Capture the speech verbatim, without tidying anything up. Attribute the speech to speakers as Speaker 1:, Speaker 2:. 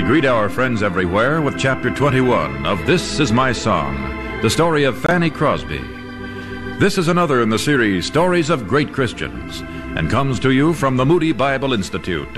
Speaker 1: greet our friends everywhere with Chapter twenty-one of This Is My Song, the story of Fanny Crosby. This is another in the series Stories of Great Christians, and comes to you from the Moody Bible Institute.